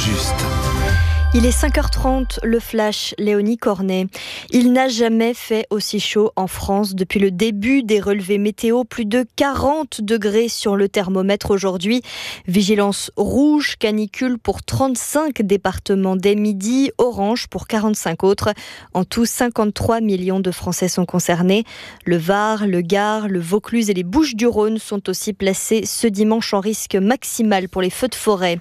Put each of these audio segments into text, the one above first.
juste. Il est 5h30, le flash, Léonie Cornet. Il n'a jamais fait aussi chaud en France depuis le début des relevés météo. Plus de 40 degrés sur le thermomètre aujourd'hui. Vigilance rouge, canicule pour 35 départements dès midi, orange pour 45 autres. En tout, 53 millions de Français sont concernés. Le Var, le Gard, le Vaucluse et les Bouches-du-Rhône sont aussi placés ce dimanche en risque maximal pour les feux de forêt.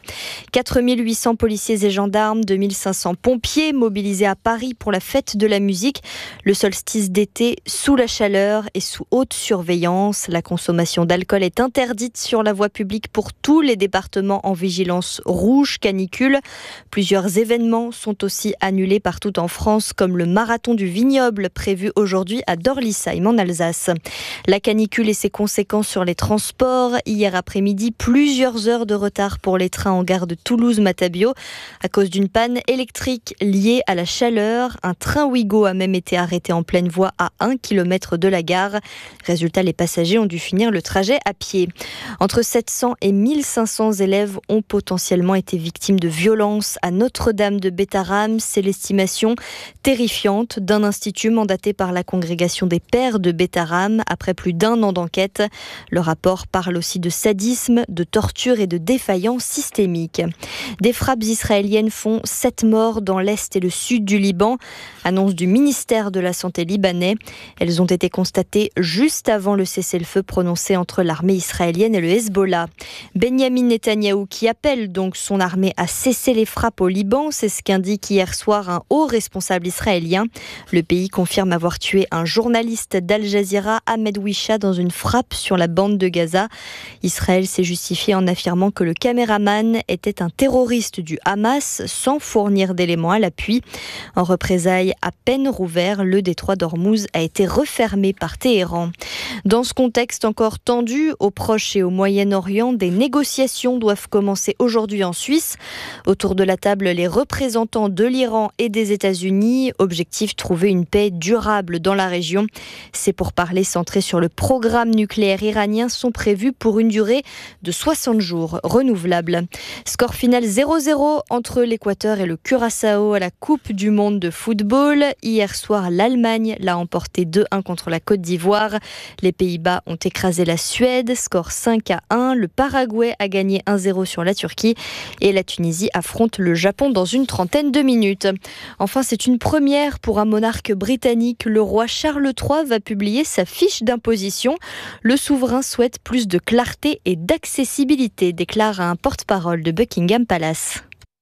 4800 policiers et gendarmes, 2500 pompiers mobilisés à Paris pour la fête de la musique. Le solstice d'été sous la chaleur et sous haute surveillance. La consommation d'alcool est interdite sur la voie publique pour tous les départements en vigilance rouge canicule. Plusieurs événements sont aussi annulés partout en France, comme le marathon du vignoble prévu aujourd'hui à Dorlisheim en Alsace. La canicule et ses conséquences sur les transports. Hier après-midi, plusieurs heures de retard pour les trains en gare de Toulouse-Matabio à cause d'une panne électrique liée à la chaleur. Un train Ouigo a même été arrêté en pleine voie à 1 km de la gare. Résultat, les passagers ont dû finir le trajet à pied. Entre 700 et 1500 élèves ont potentiellement été victimes de violences à Notre-Dame de Bétharram. C'est l'estimation terrifiante d'un institut mandaté par la congrégation des pères de Bétharram après plus d'1 an d'enquête. Le rapport parle aussi de sadisme, de torture et de défaillance systémique. Des frappes israéliennes font 7 morts dans l'est et le sud du Liban. Annonce du ministère de la Santé libanais. Elles ont été constatées juste avant le cessez-le-feu prononcé entre l'armée israélienne et le Hezbollah. Benyamin Netanyahou qui appelle donc son armée à cesser les frappes au Liban. C'est ce qu'indique hier soir un haut responsable israélien. Le pays confirme avoir tué un journaliste d'Al Jazeera, Ahmed Wisha, dans une frappe sur la bande de Gaza. Israël s'est justifié en affirmant que le caméraman était un terroriste du Hamas sans fournir d'éléments à l'appui. En représailles à peine rouvert, le détroit d'Ormuz a été refermé par Téhéran. Dans ce contexte encore tendu au Proche et au Moyen-Orient, des négociations doivent commencer aujourd'hui en Suisse. Autour de la table, les représentants de l'Iran et des États-Unis. Objectif, trouver une paix durable dans la région. Ces pourparlers centrés sur le programme nucléaire iranien sont prévus pour une durée de 60 jours renouvelable. Score final 0-0 entre l'Équateur et le Curaçao à la Coupe du monde de football. Hier soir, l'Allemagne l'a emporté 2-1 contre la Côte d'Ivoire. Les Pays-Bas ont écrasé la Suède, score 5-1. Le Paraguay a gagné 1-0 sur la Turquie et la Tunisie affronte le Japon dans une trentaine de minutes. Enfin, c'est une première pour un monarque britannique. Le roi Charles III va publier sa fiche d'imposition. Le souverain souhaite plus de clarté et d'accessibilité, déclare un porte-parole de Buckingham Palace.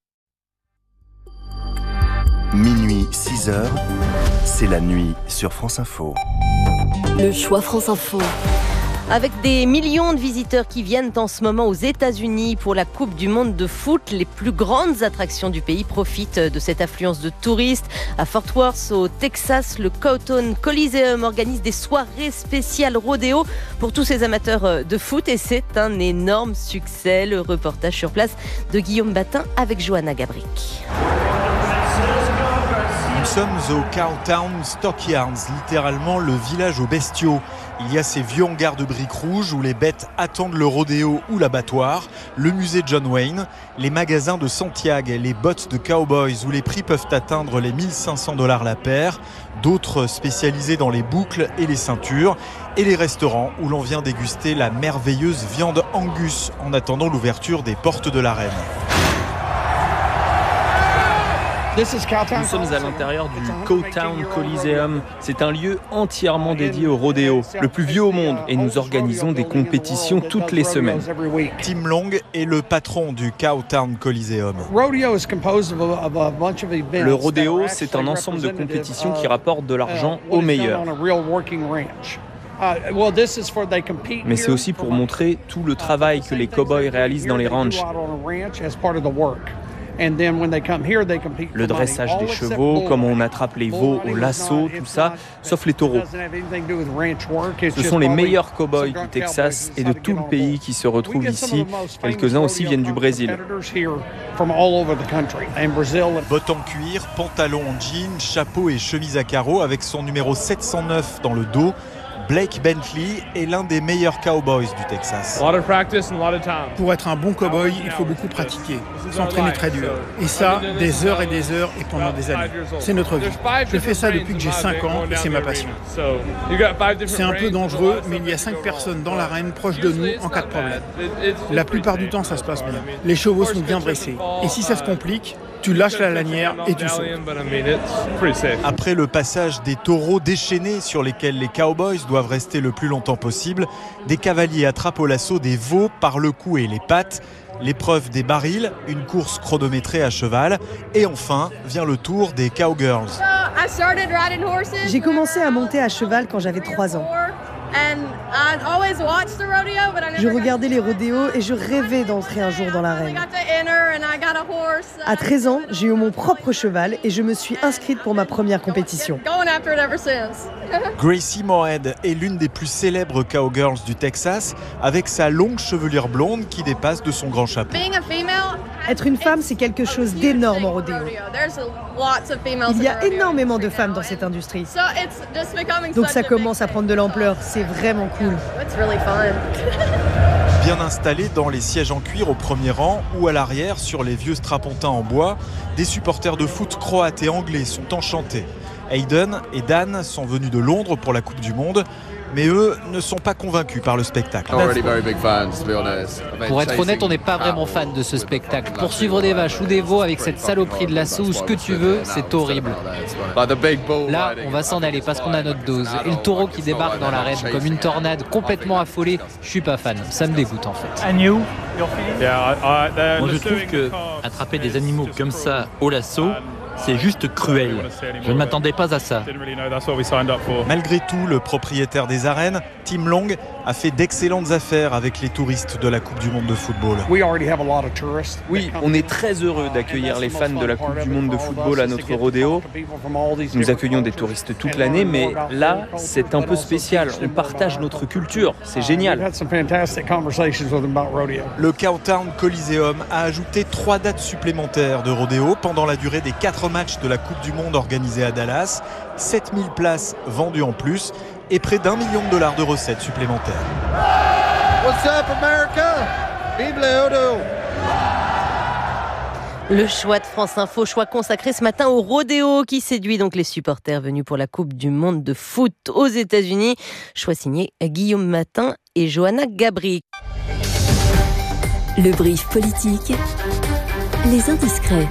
Minuit 6h, c'est la nuit sur France Info. Le choix France Info. Avec des millions de visiteurs qui viennent en ce moment aux États-Unis pour la Coupe du monde de foot, les plus grandes attractions du pays profitent de cette affluence de touristes. À Fort Worth, au Texas, le Cowtown Coliseum organise des soirées spéciales rodéo pour tous ces amateurs de foot et c'est un énorme succès. Le reportage sur place de Guillaume Batin avec Johanna Gabrick. Nous sommes au Cowtown Stockyards, littéralement le village aux bestiaux. Il y a ces vieux hangars de briques rouges où les bêtes attendent le rodéo ou l'abattoir, le musée John Wayne, les magasins de Santiago, les bottes de cowboys où les prix peuvent atteindre les $1 500 la paire, d'autres spécialisés dans les boucles et les ceintures, et les restaurants où l'on vient déguster la merveilleuse viande Angus en attendant l'ouverture des portes de l'arène. Nous sommes à l'intérieur du Cowtown Coliseum. C'est un lieu entièrement dédié au rodéo, le plus vieux au monde, et nous organisons des compétitions toutes les semaines. Tim Long est le patron du Cowtown Coliseum. Le rodéo, c'est un ensemble de compétitions qui rapportent de l'argent aux meilleurs. Mais c'est aussi pour montrer tout le travail que les cow-boys réalisent dans les ranchs. Le dressage des chevaux, comment on attrape les veaux au lasso, tout ça, sauf les taureaux. Ce sont les meilleurs cow-boys du Texas et de tout le pays qui se retrouvent ici. Quelques-uns aussi viennent du Brésil. Bottes en cuir, pantalon en jean, chapeau et chemise à carreaux avec son numéro 709 dans le dos. Blake Bentley est l'un des meilleurs cowboys du Texas. Pour être un bon cowboy, il faut beaucoup pratiquer, s'entraîner très dur. Et ça, des heures et pendant des années. C'est notre vie. Je fais ça depuis que j'ai 5 ans et c'est ma passion. C'est un peu dangereux, mais il y a 5 personnes dans l'arène proches de nous en cas de problème. La plupart du temps, ça se passe bien. Les chevaux sont bien dressés. Et si ça se complique, tu lâches la lanière et tu sautes. Après le passage des taureaux déchaînés sur lesquels les cowboys doivent rester le plus longtemps possible, des cavaliers attrapent au lasso des veaux par le cou et les pattes. L'épreuve des barils, une course chronométrée à cheval. Et enfin, vient le tour des cowgirls. J'ai commencé à monter à cheval quand j'avais 3 ans. Je regardais les rodéos et je rêvais d'entrer un jour dans l'arène. À 13 ans, j'ai eu mon propre cheval et je me suis inscrite pour ma première compétition. Gracie Moorhead est l'une des plus célèbres cowgirls du Texas, avec sa longue chevelure blonde qui dépasse de son grand chapeau. Être une femme, c'est quelque chose d'énorme en rodéo. Il y a énormément de femmes dans cette industrie. Donc ça commence à prendre de l'ampleur. C'est vraiment cool. Bien installés dans les sièges en cuir au premier rang ou à l'arrière sur les vieux strapontins en bois, des supporters de foot croates et anglais sont enchantés. Hayden et Dan sont venus de Londres pour la Coupe du Monde, mais eux ne sont pas convaincus par le spectacle. Pour être honnête, on n'est pas vraiment fan de ce spectacle. Poursuivre des vaches ou des veaux avec cette saloperie de lasso ou ce que tu veux, c'est horrible. Là, on va s'en aller parce qu'on a notre dose. Et le taureau qui débarque dans l'arène comme une tornade complètement affolée, je suis pas fan. Ça me dégoûte en fait. Moi, je trouve que attraper des animaux comme ça au lasso, c'est juste cruel. Je ne m'attendais pas à ça. Malgré tout, le propriétaire des arènes, Tim Long, a fait d'excellentes affaires avec les touristes de la Coupe du Monde de football. Oui, on est très heureux d'accueillir les fans de la Coupe du Monde de football à notre rodéo. Nous accueillons des touristes toute l'année, mais là, c'est un peu spécial. On partage notre culture. C'est génial. Le Cowtown Coliseum a ajouté 3 dates supplémentaires de rodéo pendant la durée des 4 matchs de la Coupe du Monde organisée à Dallas. 7000 places vendues en plus et près d'$1 million de recettes supplémentaires. What's up, America? Vive le rodeo! Le choix de France Info, choix consacré ce matin au rodéo qui séduit donc les supporters venus pour la Coupe du Monde de foot aux États-Unis. Choix signé Guillaume Matin et Johanna Gabri. Le brief politique, les indiscrets.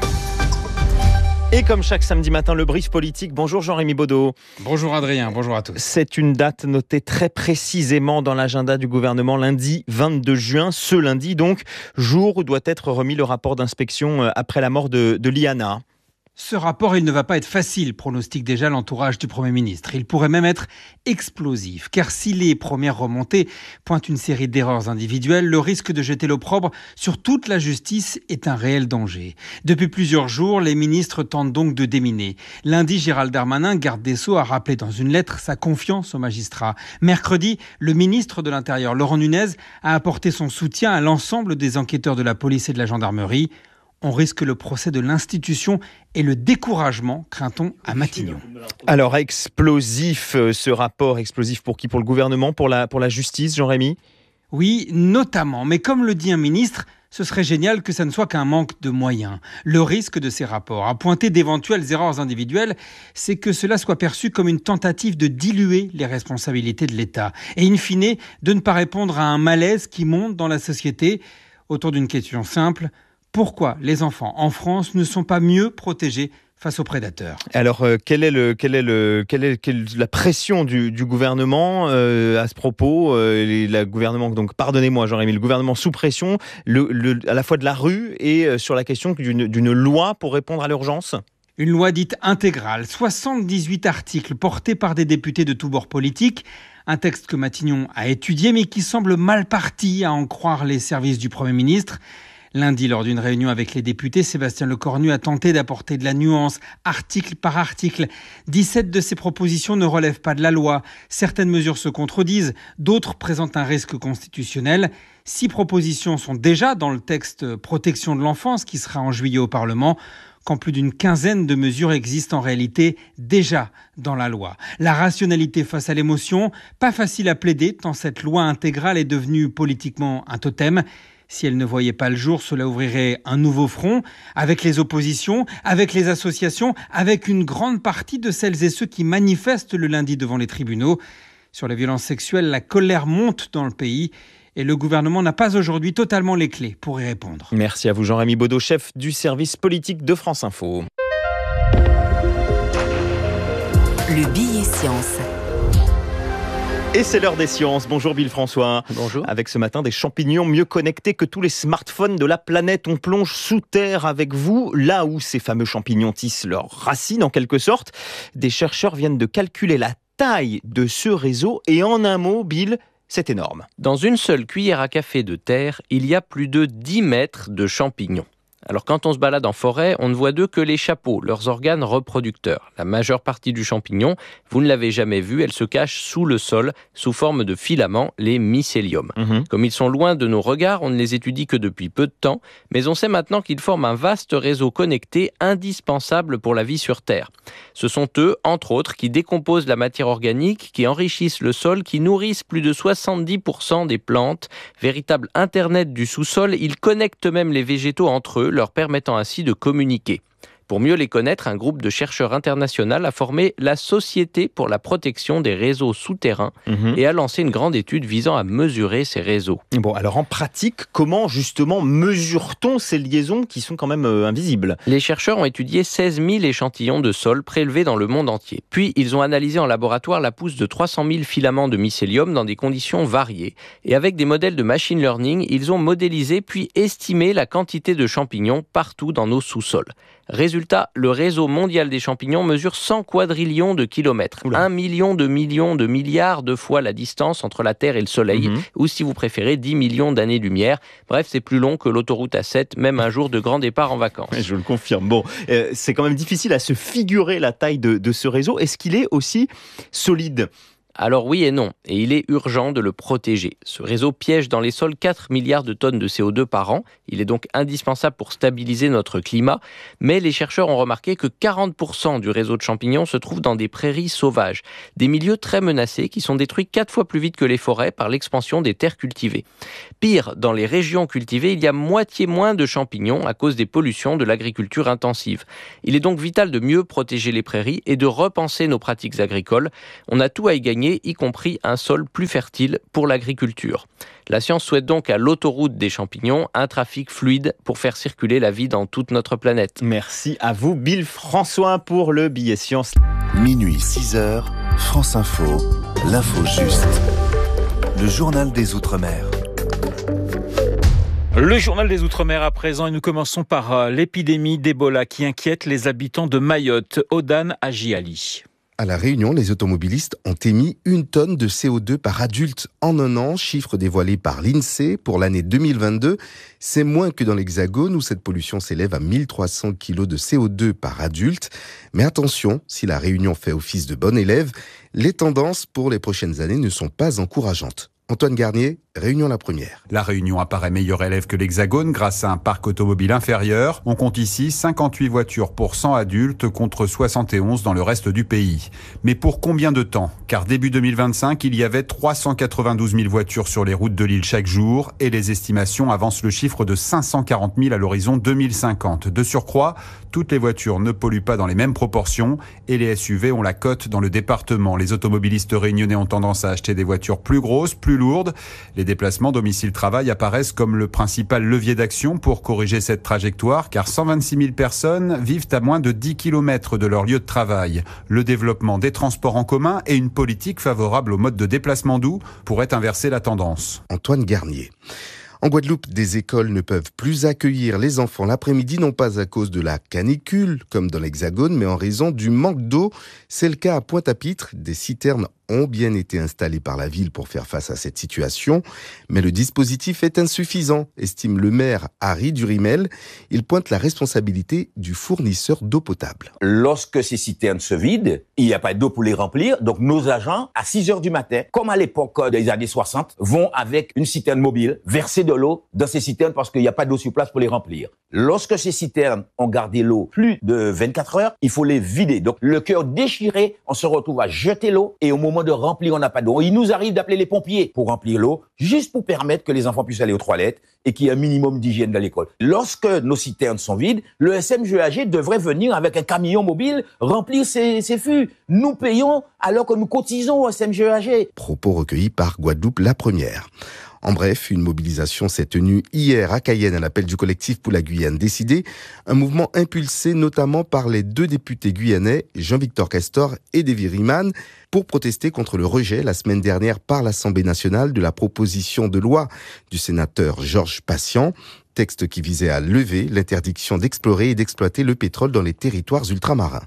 Et comme chaque samedi matin, le brief politique. Bonjour Jean-Rémy Baudot. Bonjour Adrien, bonjour à tous. C'est une date notée très précisément dans l'agenda du gouvernement, lundi 22 juin. Ce lundi donc, jour où doit être remis le rapport d'inspection après la mort de Liana. Ce rapport, il ne va pas être facile, pronostique déjà l'entourage du Premier ministre. Il pourrait même être explosif, car si les premières remontées pointent une série d'erreurs individuelles, le risque de jeter l'opprobre sur toute la justice est un réel danger. Depuis plusieurs jours, les ministres tentent donc de déminer. Lundi, Gérald Darmanin, garde des Sceaux, a rappelé dans une lettre sa confiance aux magistrats. Mercredi, le ministre de l'Intérieur, Laurent Nunez, a apporté son soutien à l'ensemble des enquêteurs de la police et de la gendarmerie. On risque le procès de l'institution et le découragement, craint-on, à Matignon. Alors, explosif, ce rapport, explosif pour qui ? Pour le gouvernement, pour la justice, Jean-Rémy ? Oui, notamment. Mais comme le dit un ministre, ce serait génial que ça ne soit qu'un manque de moyens. Le risque de ces rapports, à pointer d'éventuelles erreurs individuelles, c'est que cela soit perçu comme une tentative de diluer les responsabilités de l'État. Et in fine, de ne pas répondre à un malaise qui monte dans la société autour d'une question simple. Pourquoi les enfants en France ne sont pas mieux protégés face aux prédateurs ? Alors, quelle est la pression du gouvernement à ce propos ? Le gouvernement, donc, pardonnez-moi Jean-Rémy, le gouvernement sous pression, à la fois de la rue et sur la question d'une loi pour répondre à l'urgence ? Une loi dite intégrale, 78 articles portés par des députés de tous bords politiques. Un texte que Matignon a étudié mais qui semble mal parti à en croire les services du Premier ministre. Lundi, lors d'une réunion avec les députés, Sébastien Lecornu a tenté d'apporter de la nuance, article par article. 17 de ces propositions ne relèvent pas de la loi. Certaines mesures se contredisent, d'autres présentent un risque constitutionnel. 6 propositions sont déjà dans le texte protection de l'enfance qui sera en juillet au Parlement. quand plus d'une quinzaine de mesures existent en réalité déjà dans la loi. La rationalité face à l'émotion, pas facile à plaider tant cette loi intégrale est devenue politiquement un totem. Si elle ne voyait pas le jour, cela ouvrirait un nouveau front avec les oppositions, avec les associations, avec une grande partie de celles et ceux qui manifestent le lundi devant les tribunaux. Sur les violences sexuelles, la colère monte dans le pays et le gouvernement n'a pas aujourd'hui totalement les clés pour y répondre. Merci à vous Jean-Rémy Baudot, chef du service politique de France Info. Le billet science. Et c'est l'heure des sciences. Bonjour Bill François. Bonjour. Avec ce matin des champignons mieux connectés que tous les smartphones de la planète. On plonge sous terre avec vous, là où ces fameux champignons tissent leurs racines en quelque sorte. Des chercheurs viennent de calculer la taille de ce réseau et en un mot, Bill, c'est énorme. Dans une seule cuillère à café de terre, il y a plus de 10 mètres de champignons. Alors quand on se balade en forêt, on ne voit d'eux que les chapeaux, leurs organes reproducteurs. La majeure partie du champignon, vous ne l'avez jamais vu, elle se cache sous le sol, sous forme de filaments, les mycéliums. Comme ils sont loin de nos regards, on ne les étudie que depuis peu de temps, mais on sait maintenant qu'ils forment un vaste réseau connecté indispensable pour la vie sur Terre. Ce sont eux, entre autres, qui décomposent la matière organique, qui enrichissent le sol, qui nourrissent plus de 70% des plantes. Véritable internet du sous-sol, ils connectent même les végétaux entre eux, leur permettant ainsi de communiquer. Pour mieux les connaître, un groupe de chercheurs international a formé la Société pour la protection des réseaux souterrains et a lancé une grande étude visant à mesurer ces réseaux. Bon, alors en pratique, comment justement mesure-t-on ces liaisons qui sont quand même invisibles ? Les chercheurs ont étudié 16 000 échantillons de sol prélevés dans le monde entier. Puis, ils ont analysé en laboratoire la pousse de 300 000 filaments de mycélium dans des conditions variées. Et avec des modèles de machine learning, ils ont modélisé puis estimé la quantité de champignons partout dans nos sous-sols. Résultat, le réseau mondial des champignons mesure 100 quadrillions de kilomètres. 1 million de milliards de fois la distance entre la Terre et le Soleil, ou si vous préférez, 10 millions d'années-lumière. Bref, c'est plus long que l'autoroute A7, même un jour de grand départ en vacances. Je le confirme. Bon, c'est quand même difficile à se figurer la taille de ce réseau. Est-ce qu'il est aussi solide ? Alors oui et non, et il est urgent de le protéger. Ce réseau piège dans les sols 4 milliards de tonnes de CO2 par an. Il est donc indispensable pour stabiliser notre climat. Mais les chercheurs ont remarqué que 40% du réseau de champignons se trouve dans des prairies sauvages. Des milieux très menacés qui sont détruits 4 fois plus vite que les forêts par l'expansion des terres cultivées. Pire, dans les régions cultivées, il y a moitié moins de champignons à cause des pollutions de l'agriculture intensive. Il est donc vital de mieux protéger les prairies et de repenser nos pratiques agricoles. On a tout à y gagner, y compris un sol plus fertile pour l'agriculture. La science souhaite donc à l'autoroute des champignons un trafic fluide pour faire circuler la vie dans toute notre planète. Merci à vous, Bill François, pour le billet science. Minuit 6h, France Info, l'info juste. Le journal des Outre-mer. Le journal des Outre-mer à présent, et nous commençons par l'épidémie d'Ebola qui inquiète les habitants de Mayotte. Odan Agiali. À La Réunion, les automobilistes ont émis 1 tonne de CO2 par adulte en un an, chiffre dévoilé par l'INSEE pour l'année 2022. C'est moins que dans l'Hexagone où cette pollution s'élève à 1300 kg de CO2 par adulte. Mais attention, si La Réunion fait office de bon élève, les tendances pour les prochaines années ne sont pas encourageantes. Antoine Garnier, Réunion la première. La Réunion apparaît meilleur élève que l'Hexagone grâce à un parc automobile inférieur. On compte ici 58 voitures pour 100 adultes contre 71 dans le reste du pays. Mais pour combien de temps ? Car début 2025, il y avait 392 000 voitures sur les routes de l'île chaque jour et les estimations avancent le chiffre de 540 000 à l'horizon 2050. De surcroît, toutes les voitures ne polluent pas dans les mêmes proportions et les SUV ont la cote dans le département. Les automobilistes réunionnais ont tendance à acheter des voitures plus grosses, plus lourdes. Les déplacements domicile-travail apparaissent comme le principal levier d'action pour corriger cette trajectoire, car 126 000 personnes vivent à moins de 10 km de leur lieu de travail. Le développement des transports en commun et une politique favorable au mode de déplacement doux pourraient inverser la tendance. Antoine Garnier. En Guadeloupe, des écoles ne peuvent plus accueillir les enfants l'après-midi, non pas à cause de la canicule, comme dans l'Hexagone, mais en raison du manque d'eau. C'est le cas à Pointe-à-Pitre. Des citernes ont bien été installés par la ville pour faire face à cette situation, mais le dispositif est insuffisant, estime le maire Harry Durimel. Il pointe la responsabilité du fournisseur d'eau potable. Lorsque ces citernes se vident, il n'y a pas d'eau pour les remplir, donc nos agents, à 6h du matin, comme à l'époque des années 60, vont avec une citerne mobile verser de l'eau dans ces citernes parce qu'il n'y a pas d'eau sur place pour les remplir. Lorsque ces citernes ont gardé l'eau plus de 24 heures, il faut les vider. Donc le cœur déchiré, on se retrouve à jeter l'eau et au moment de remplir, on n'a pas d'eau. Il nous arrive d'appeler les pompiers pour remplir l'eau, juste pour permettre que les enfants puissent aller aux toilettes et qu'il y ait un minimum d'hygiène dans l'école. Lorsque nos citernes sont vides, le SMGAG devrait venir avec un camion mobile remplir ces fûts. Nous payons alors que nous cotisons au SMGAG. Propos recueillis par Guadeloupe la Première. En bref, une mobilisation s'est tenue hier à Cayenne à l'appel du collectif pour la Guyane décidée. Un mouvement impulsé notamment par les 2 députés guyanais, Jean-Victor Castor et Davy Riemann, pour protester contre le rejet la semaine dernière par l'Assemblée nationale de la proposition de loi du sénateur Georges Patient, texte qui visait à lever l'interdiction d'explorer et d'exploiter le pétrole dans les territoires ultramarins.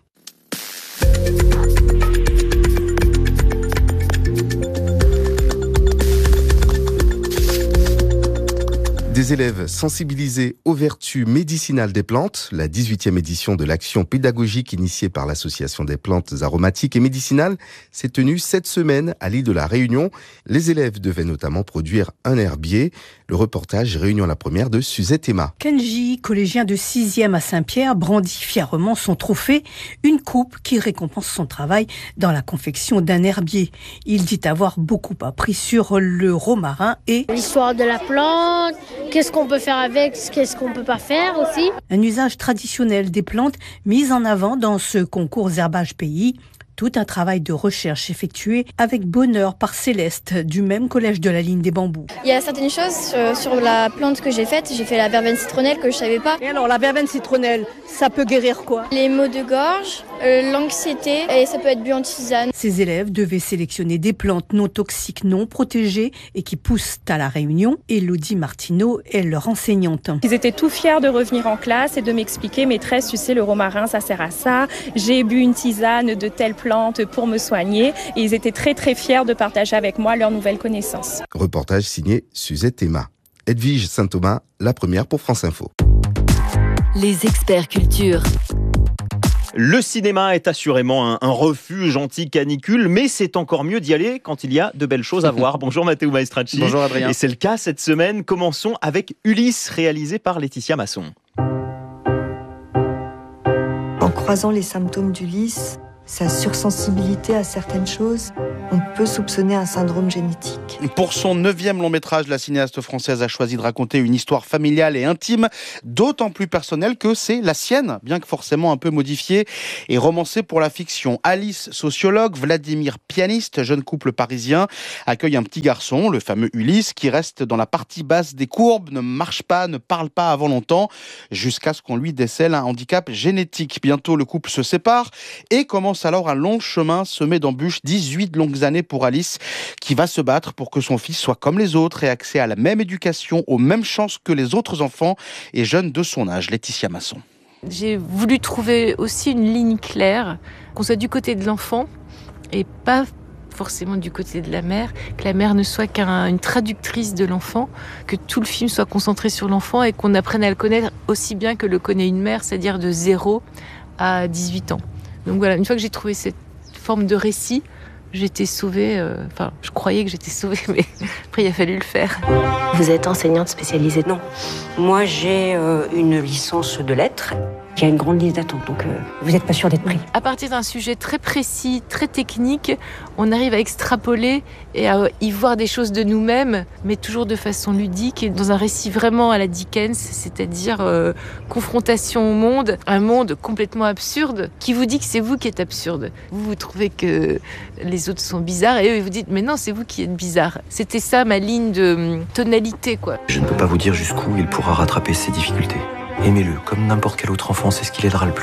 Des élèves sensibilisés aux vertus médicinales des plantes, la 18e édition de l'action pédagogique initiée par l'Association des plantes aromatiques et médicinales s'est tenue cette semaine à l'île de la Réunion. Les élèves devaient notamment produire un herbier. Le reportage Réunion la Première de Suzette Emma. Kenji, collégien de 6e à Saint-Pierre, brandit fièrement son trophée, une coupe qui récompense son travail dans la confection d'un herbier. Il dit avoir beaucoup appris sur le romarin et l'histoire de la plante. Qu'est-ce qu'on peut faire avec, qu'est-ce qu'on peut pas faire aussi. Un usage traditionnel des plantes mis en avant dans ce concours Herbage Pays. Tout un travail de recherche effectué avec bonheur par Céleste du même collège de la Ligne des Bambous. Il y a certaines choses sur la plante que j'ai faite. J'ai fait la verveine citronnelle que je savais pas. Et alors la verveine citronnelle, ça peut guérir quoi? Les maux de gorge, l'anxiété et ça peut être bu en tisane. Ces élèves devaient sélectionner des plantes non toxiques, non protégées et qui poussent à la Réunion. Élodie Martineau est leur enseignante. Ils étaient tout fiers de revenir en classe et de m'expliquer, maîtresse, tu sais, le romarin, ça sert à ça. J'ai bu une tisane de telle plante pour me soigner et ils étaient très très fiers de partager avec moi leurs nouvelles connaissances. Reportage signé Suzette Emma. Edwige Saint-Thomas, la première pour France Info. Les experts culture. Le cinéma est assurément un refuge anti-canicule, mais c'est encore mieux d'y aller quand il y a de belles choses à voir. Bonjour Matteo Maestracci. Bonjour Adrien. Et c'est le cas cette semaine. Commençons avec Ulysse, réalisé par Laetitia Masson. En croisant les symptômes d'Ulysse, sa sursensibilité à certaines choses, on peut soupçonner un syndrome génétique. Pour son 9e long métrage, la cinéaste française a choisi de raconter une histoire familiale et intime, d'autant plus personnelle que c'est la sienne, bien que forcément un peu modifiée et romancée pour la fiction. Alice, sociologue, Vladimir, pianiste, jeune couple parisien, accueille un petit garçon, le fameux Ulysse, qui reste dans la partie basse des courbes, ne marche pas, ne parle pas avant longtemps, jusqu'à ce qu'on lui décèle un handicap génétique. Bientôt, le couple se sépare et commence alors un long chemin semé d'embûches, 18 longues années pour Alice, qui va se battre pour que son fils soit comme les autres et accès à la même éducation, aux mêmes chances que les autres enfants et jeunes de son âge. Laetitia Masson. J'ai voulu trouver aussi une ligne claire, qu'on soit du côté de l'enfant et pas forcément du côté de la mère, que la mère ne soit qu'une traductrice de l'enfant, que tout le film soit concentré sur l'enfant et qu'on apprenne à le connaître aussi bien que le connaît une mère, c'est-à-dire de 0 à 18 ans. Donc voilà, une fois que j'ai trouvé cette forme de récit, j'étais sauvée, je croyais que j'étais sauvée, mais après il a fallu le faire. Vous êtes enseignante spécialisée? Non. Moi j'ai une licence de lettres. Il y a une grande liste d'attente, donc vous n'êtes pas sûr d'être pris. À partir d'un sujet très précis, très technique, on arrive à extrapoler et à y voir des choses de nous-mêmes, mais toujours de façon ludique et dans un récit vraiment à la Dickens, c'est-à-dire confrontation au monde, un monde complètement absurde qui vous dit que c'est vous qui êtes absurde. Vous trouvez que les autres sont bizarres et eux, ils vous disent « mais non, c'est vous qui êtes bizarre ». C'était ça ma ligne de tonalité, quoi. Je ne peux pas vous dire jusqu'où il pourra rattraper ses difficultés. Aimez-le, comme n'importe quel autre enfant, c'est ce qui l'aidera le plus.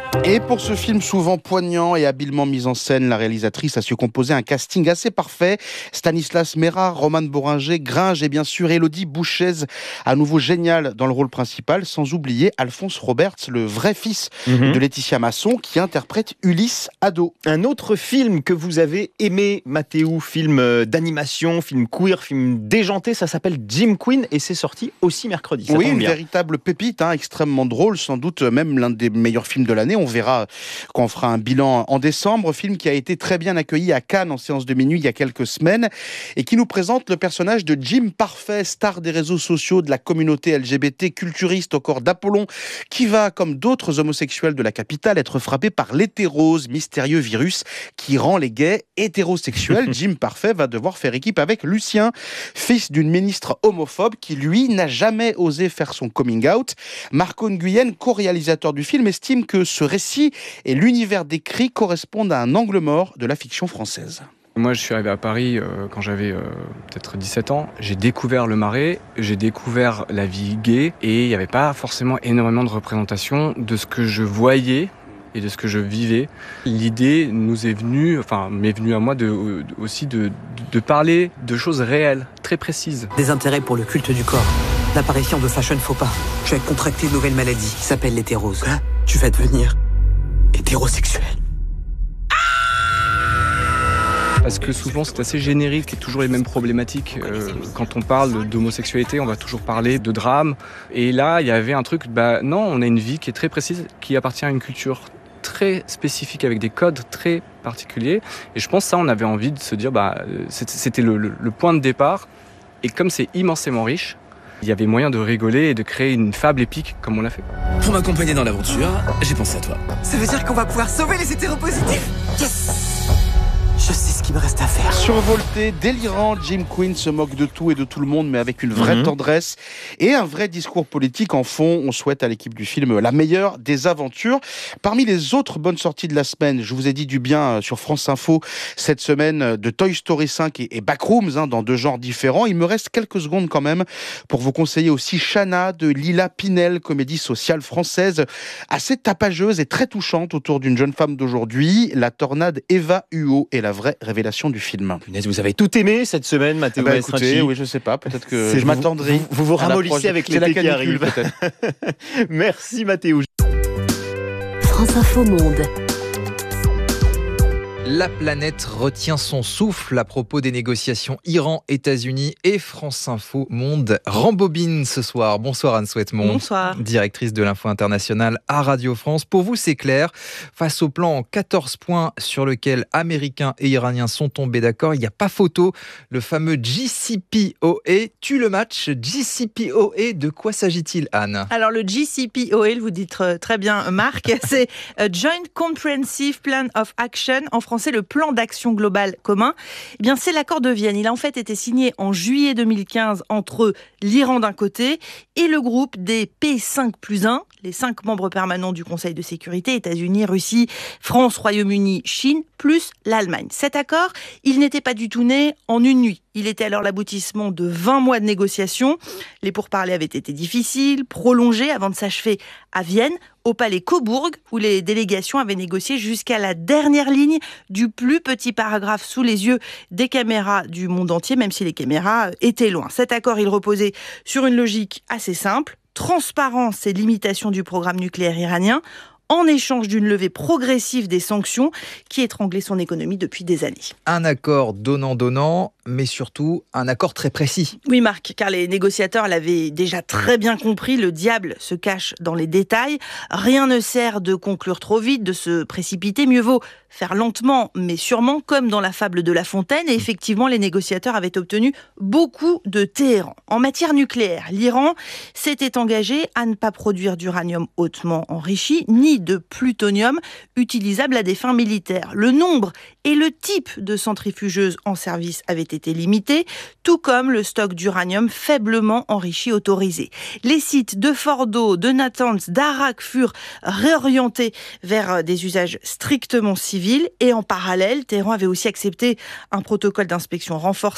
Et pour ce film souvent poignant et habilement mis en scène, la réalisatrice a su composer un casting assez parfait. Stanislas Mera, Romane Boringer, Gringe et bien sûr Élodie Bouchez, à nouveau génial dans le rôle principal, sans oublier Alphonse Roberts, le vrai fils de Laetitia Masson, qui interprète Ulysse ado. Un autre film que vous avez aimé, Mathéo, film d'animation, film queer, film déjanté, ça s'appelle Jim Queen et c'est sorti aussi mercredi. Ça oui, tombe une bien. véritable pépite, extrêmement drôle, sans doute même l'un des meilleurs films de l'année. On verra quand on fera un bilan en décembre. Film qui a été très bien accueilli à Cannes en séance de minuit il y a quelques semaines et qui nous présente le personnage de Jim Parfait, star des réseaux sociaux, de la communauté LGBT, culturiste au corps d'Apollon, qui va, comme d'autres homosexuels de la capitale, être frappé par l'hétérose, mystérieux virus qui rend les gays hétérosexuels. Jim Parfait va devoir faire équipe avec Lucien, fils d'une ministre homophobe qui, lui, n'a jamais osé faire son coming out. Marco Nguyen, co-réalisateur du film, estime que ce récit et l'univers décrit correspondent à un angle mort de la fiction française. Moi, je suis arrivé à Paris quand j'avais peut-être 17 ans. J'ai découvert le Marais, j'ai découvert la vie gay et il n'y avait pas forcément énormément de représentation de ce que je voyais et de ce que je vivais. L'idée m'est venue à moi aussi de parler de choses réelles, très précises. Des intérêts pour le culte du corps. L'apparition de fashion faux pas. Tu as contracté une nouvelle maladie qui s'appelle l'hétérose. Tu vas devenir hétérosexuel. Parce que souvent c'est assez générique et toujours les mêmes problématiques. Quand on parle d'homosexualité, on va toujours parler de drame. Et là, il y avait un truc, non, on a une vie qui est très précise, qui appartient à une culture très spécifique avec des codes très particuliers. Et je pense que ça, on avait envie de se dire, c'était le point de départ. Et comme c'est immensément riche, il y avait moyen de rigoler et de créer une fable épique comme on l'a fait. Pour m'accompagner dans l'aventure, j'ai pensé à toi. Ça veut dire qu'on va pouvoir sauver les hétéropositifs. Yes! Je sais ce qu'il me reste à faire. Survolté, délirant, Jim Queen se moque de tout et de tout le monde, mais avec une vraie tendresse et un vrai discours politique. En fond, on souhaite à l'équipe du film la meilleure des aventures. Parmi les autres bonnes sorties de la semaine, je vous ai dit du bien sur France Info cette semaine de Toy Story 5 et Backrooms, dans deux genres différents. Il me reste quelques secondes quand même pour vous conseiller aussi Shanna de Lila Pinel, comédie sociale française assez tapageuse et très touchante autour d'une jeune femme d'aujourd'hui. La tornade Eva Huot est la vraie révélation du film. Punaise, vous avez tout aimé cette semaine, Mathéo Maestracchi. Écoutez, oui, je sais pas, peut-être que je m'attendrai. Vous ramollissez avec l'été qui arrive. Peut-être. Merci Mathéo. France Info Monde. La planète retient son souffle à propos des négociations Iran-États-Unis et France Info Monde rembobine ce soir. Bonsoir Anne Souhaitemont. Bonsoir. Directrice de l'info internationale à Radio France. Pour vous, c'est clair. Face au plan en 14 points sur lequel Américains et Iraniens sont tombés d'accord, il n'y a pas photo. Le fameux JCPOA tue le match. JCPOA, de quoi s'agit-il, Anne ? Alors le JCPOA, vous dites très bien Marc, c'est Joint Comprehensive Plan of Action, en français le plan d'action global commun. Eh bien, c'est l'accord de Vienne. Il a en fait été signé en juillet 2015 entre l'Iran d'un côté et le groupe des P5+1, les 5 membres permanents du Conseil de sécurité, États-Unis, Russie, France, Royaume-Uni, Chine, plus l'Allemagne. Cet accord, il n'était pas du tout né en une nuit. Il était alors l'aboutissement de 20 mois de négociations. Les pourparlers avaient été difficiles, prolongés avant de s'achever à Vienne, au palais Coburg, où les délégations avaient négocié jusqu'à la dernière ligne du plus petit paragraphe sous les yeux des caméras du monde entier, même si les caméras étaient loin. Cet accord, il reposait sur une logique assez simple: transparence et limitation du programme nucléaire iranien, en échange d'une levée progressive des sanctions qui étranglaient son économie depuis des années. Un accord donnant-donnant, mais surtout un accord très précis. Oui Marc, car les négociateurs l'avaient déjà très bien compris, le diable se cache dans les détails. Rien ne sert de conclure trop vite, de se précipiter, mieux vaut faire lentement mais sûrement, comme dans la fable de La Fontaine. Et effectivement, les négociateurs avaient obtenu beaucoup de Téhéran. En matière nucléaire, l'Iran s'était engagé à ne pas produire d'uranium hautement enrichi, ni de plutonium utilisable à des fins militaires. Le nombre et le type de centrifugeuses en service avaient été limités, tout comme le stock d'uranium faiblement enrichi autorisé. Les sites de Fordo, de Natanz, d'Arak furent réorientés vers des usages strictement civils et en parallèle, Téhéran avait aussi accepté un protocole d'inspection renforcé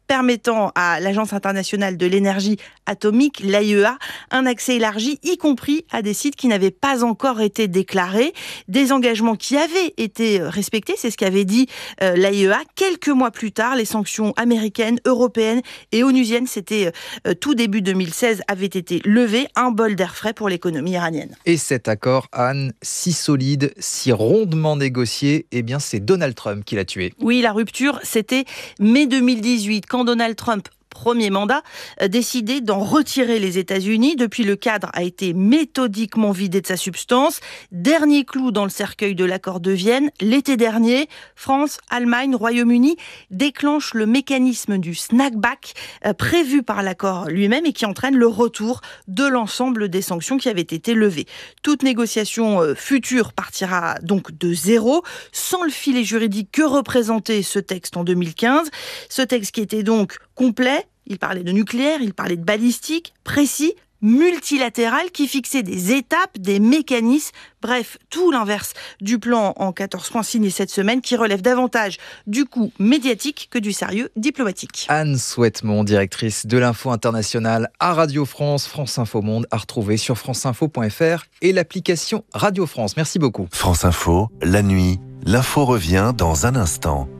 permettant à l'Agence internationale de l'énergie atomique, l'AIEA, un accès élargi, y compris à des sites qui n'avaient pas encore été déclarés. Des engagements qui avaient été respectés, c'est ce qu'avait dit l'AIEA. Quelques mois plus tard, les sanctions américaines, européennes et onusiennes, c'était tout début 2016, avaient été levées. Un bol d'air frais pour l'économie iranienne. Et cet accord, Anne, si solide, si rondement négocié, eh bien c'est Donald Trump qui l'a tué. Oui, la rupture, c'était mai 2018, quand Donald Trump, premier mandat, décidé d'en retirer les États-Unis. Depuis, le cadre a été méthodiquement vidé de sa substance. Dernier clou dans le cercueil de l'accord de Vienne, l'été dernier, France, Allemagne, Royaume-Uni déclenchent le mécanisme du snapback prévu par l'accord lui-même et qui entraîne le retour de l'ensemble des sanctions qui avaient été levées. Toute négociation future partira donc de zéro, sans le filet juridique que représentait ce texte en 2015. Ce texte qui était donc complet. Il parlait de nucléaire, il parlait de balistique, précis, multilatéral, qui fixait des étapes, des mécanismes, bref, tout l'inverse du plan en 14 points signé cette semaine, qui relève davantage du coût médiatique que du sérieux diplomatique. Anne Souhaitemont, directrice de l'info internationale à Radio France, France Info Monde, à retrouver sur franceinfo.fr et l'application Radio France. Merci beaucoup. France Info, la nuit, l'info revient dans un instant.